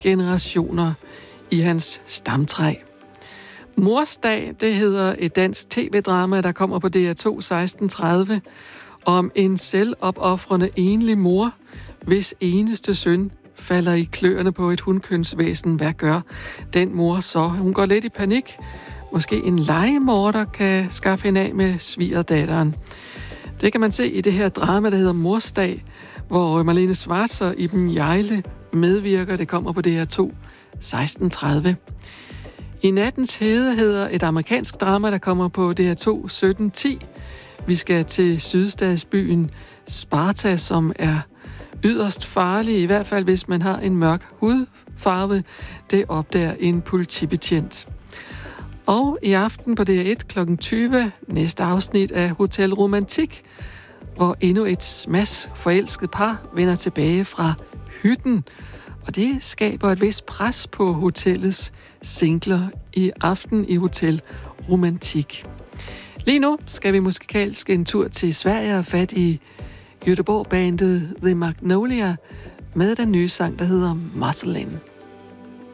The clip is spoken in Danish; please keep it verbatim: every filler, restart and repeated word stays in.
generationer i hans stamtræ. Morsdag, det hedder et dansk tv-drama, der kommer på D R to seksten tredive, om en selvopofrende enlig mor, hvis eneste søn falder i kløerne på et hundkønsvæsen. Hvad gør den mor så? Hun går lidt i panik. Måske en legemorder kan skaffe hende af med svigerdatteren. Det kan man se i det her drama, der hedder Morsdag, hvor Marlene Schwartz og Iben Hjejle medvirker. Det kommer på D R to seksten tredive. I nattens hede hedder et amerikansk drama, der kommer på D R to sytten ti. Vi skal til sydstatsbyen Sparta, som er yderst farlig, i hvert fald hvis man har en mørk hudfarve. Det opdager en politibetjent. Og i aften på D R et klokken tyve, næste afsnit af Hotel Romantik, hvor endnu et smash forelsket par vender tilbage fra hytten. Og det skaber et vist pres på hotellets singler i aften i Hotel Romantik. Lige nu skal vi musikalsk en tur til Sverige og fat i Göteborg-bandet The Magnolia med den nye sang, der hedder Muscle In.